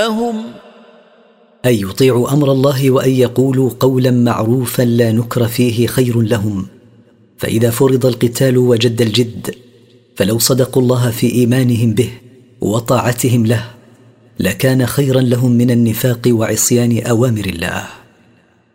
أن يطيعوا أمر الله وأن يقولوا قولا معروفا لا نكر فيه خير لهم. فإذا فرض القتال وجد الجد، فلو صدقوا الله في إيمانهم به وطاعتهم له لكان خيرا لهم من النفاق وعصيان أوامر الله.